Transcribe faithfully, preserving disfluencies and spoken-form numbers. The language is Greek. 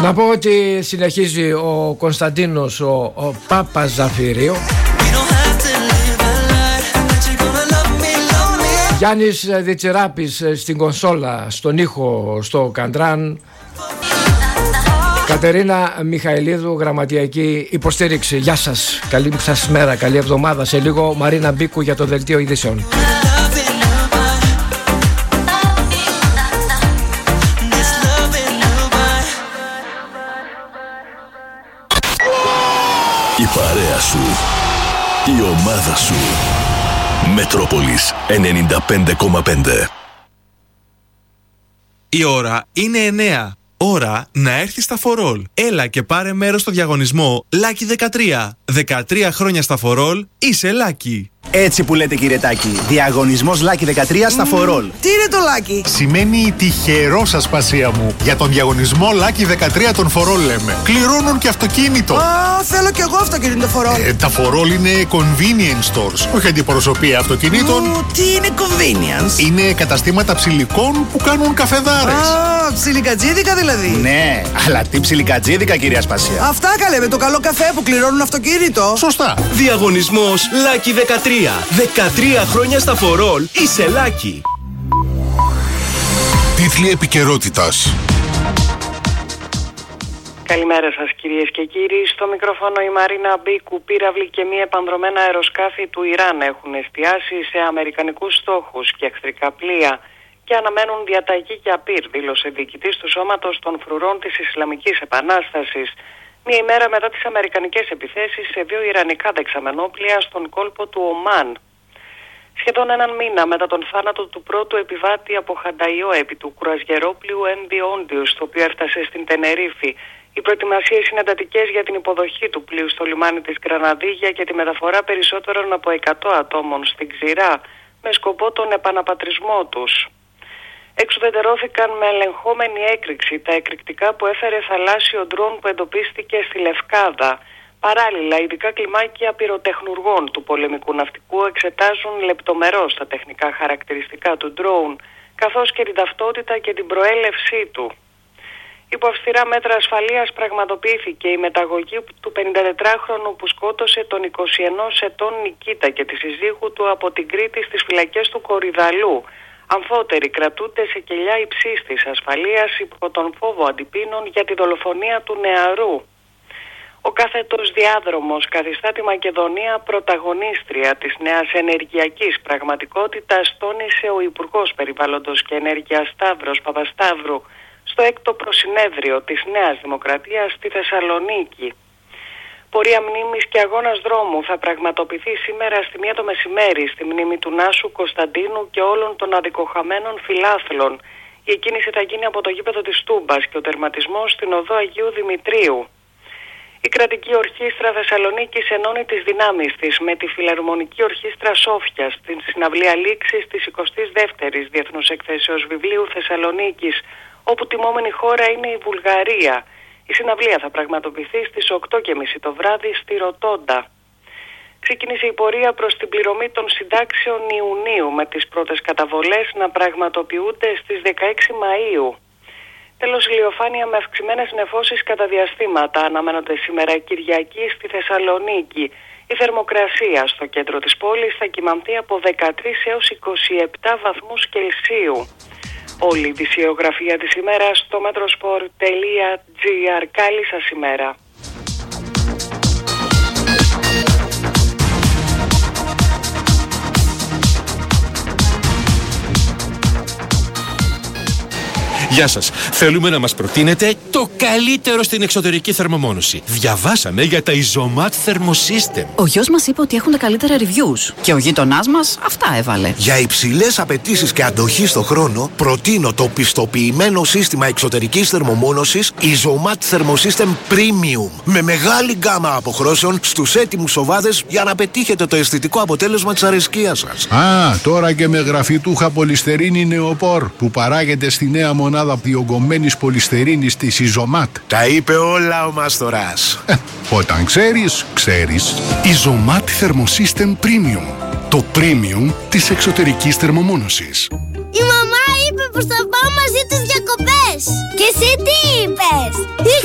Να πω ότι συνεχίζει ο Κωνσταντίνος ο, ο Πάπας Ζαφυρίου. Γιάννης Διτσεράπης στην κονσόλα, στον ήχο, στο καντράν. Κατερίνα Μιχαηλίδου, γραμματιακή υποστήριξη. Γεια σας, καλή σας μέρα, καλή εβδομάδα. Σε λίγο Μαρίνα Μπίκου για το δελτίο ειδήσεων. Η παρέα σου, η ομάδα σου. Μετρόπολης ενενήντα πέντε κόμμα πέντε. Η ώρα είναι εννέα. Ώρα να έρθει στα φορόλ. Έλα και πάρε μέρος στο διαγωνισμό Λάκι δεκατρία. δεκατρία χρόνια στα φορόλ, είσαι Λάκι. Έτσι που λέτε, κύριε Τάκη. Διαγωνισμός Λάκι δεκατρία στα φορόλ. Τι είναι το Λάκι? Σημαίνει τυχερό, ασπασία μου. Για τον διαγωνισμό Λάκι δεκατρία των φορόλ λέμε. Κληρώνουν και αυτοκίνητο. Α, θέλω κι εγώ αυτοκίνητο φορόλ. Ε, τα φορόλ είναι convenience stores, όχι αντιπροσωπεία αυτοκινήτων. Ου, τι είναι convenience? Είναι καταστήματα ψηλικών που κάνουν καφεδάρες. Α, ψιλικατζίδικα δηλαδή. Ναι, αλλά τι ψιλικατζίδικα, κυρία Ασπασία. Αυτά καλέ, με το καλό καφέ που κληρώνουν αυτοκίνητο. Σωστά. Διαγωνισμός Λάκι δεκατρία. δεκατρία χρόνια στα φορόλ, είσαι Λάκι. Τίτλοι επικαιρότητας. Καλημέρα σας κυρίες και κύριοι. Στο μικρόφωνο η Μαρίνα Μπίκου. Πύραυλοι και μη επανδρομένα αεροσκάφη του Ιράν έχουν εστιάσει σε αμερικανικούς στόχους και εχθρικά πλοία και αναμένουν διαταγή και απείρ, δήλωσε διοικητής του Σώματος των Φρουρών της Ισλαμικής Επανάστασης, μία ημέρα μετά τις αμερικανικές επιθέσεις σε δύο ιρανικά δεξαμενόπλια στον κόλπο του Ομάν. Σχεδόν έναν μήνα μετά τον θάνατο του πρώτου επιβάτη από χανταϊό επί του κουρασγερόπλοιου Ένδι Όντιους, το οποίο έφτασε στην Τενερίφη, οι προετοιμασίες είναι εντατικές για την υποδοχή του πλοίου στο λιμάνι της Γκραναδίγια και τη μεταφορά περισσότερων από εκατό ατόμων στην ξηρά, με σκοπό τον επαναπατρισμό τους. Εξουδετερώθηκαν με ελεγχόμενη έκρηξη τα εκρηκτικά που έφερε θαλάσσιο ντρόν που εντοπίστηκε στη Λευκάδα. Παράλληλα, ειδικά κλιμάκια πυροτεχνουργών του πολεμικού ναυτικού εξετάζουν λεπτομερώς τα τεχνικά χαρακτηριστικά του ντρόουν, καθώς και την ταυτότητα και την προέλευσή του. Υπό αυστηρά μέτρα ασφαλείας πραγματοποιήθηκε η μεταγωγή του πενηντατετράχρονου που σκότωσε τον εικοσιενός ετών Νικίτα και τη συζύγου του από την Κρήτη στις φυλακές του Κορυδαλού. Αμφότεροι κρατούνται σε κελιά υψίστης ασφαλείας υπό τον φόβο αντιπίνων για τη δολοφονία του νεαρού. Ο κάθετος διάδρομος καθιστά τη Μακεδονία πρωταγωνίστρια της νέας ενεργειακής πραγματικότητας, τόνισε ο Υπουργός Περιβάλλοντος και Ενέργειας Σταύρος Παπασταύρου στο έκτο προσυνέδριο της Νέας Δημοκρατίας στη Θεσσαλονίκη. Πορεία μνήμης και αγώνας δρόμου θα πραγματοποιηθεί σήμερα στη μία το μεσημέρι στη μνήμη του Νάσου Κωνσταντίνου και όλων των αδικοχαμένων φιλάθλων. Η εκκίνηση θα γίνει από το γήπεδο της Τούμπας και ο τερματισμός στην οδό Αγίου Δημητρίου. Η κρατική ορχήστρα Θεσσαλονίκης ενώνει τις δυνάμεις της με τη φιλαρμονική ορχήστρα Σόφια στην συναυλία λήξης της εικοστής δεύτερης Διεθνούς Εκθέσεως Βιβλίου Θεσσαλονίκης, όπου τιμόμενη χώρα είναι η Βουλγαρία. Η συναυλία θα πραγματοποιηθεί στις οκτώ και μισή το βράδυ στη Ρωτόντα. Ξεκίνησε η πορεία προς την πληρωμή των συντάξεων Ιουνίου, με τις πρώτες καταβολές να πραγματοποιούνται στις δεκαέξι Μαΐου. Τέλος, ηλιοφάνεια με αυξημένες νεφώσεις κατά διαστήματα αναμένονται σήμερα Κυριακή στη Θεσσαλονίκη. Η θερμοκρασία στο κέντρο της πόλης θα κυμανθεί από δεκατρείς έως είκοσι επτά βαθμούς Κελσίου. Όλη η δισιογραφία της ημέρας στο metrosport τελεία gr. Καλή σας ημέρα. Γεια σας. Θέλουμε να μας προτείνετε το καλύτερο στην εξωτερική θερμομόνωση. Διαβάσαμε για τα Isomat Thermosystem. Ο γιος μας είπε ότι έχουν τα καλύτερα reviews. Και ο γείτονάς μας αυτά έβαλε. Για υψηλές απαιτήσεις και αντοχή στο χρόνο, προτείνω το πιστοποιημένο σύστημα εξωτερικής θερμομόνωσης Isomat Thermosystem Premium. Με μεγάλη γκάμα αποχρώσεων στους έτοιμους οβάδες για να πετύχετε το αισθητικό αποτέλεσμα της αρεσκίας σας. Α, τώρα και με γραφιτούχα πολυστερίνη νεοπόρ που παράγεται στη νέα μονάδα διογκωμένης πολυστερίνης της Isomat. Τα είπε όλα ο Μάστορας. Ε, όταν ξέρεις, ξέρεις. Isomat Thermosystem Premium. Το premium της εξωτερικής θερμομόνωσης. Η μαμά είπε πως θα πάω μαζί τους διακοπές. Και εσύ τι είπες?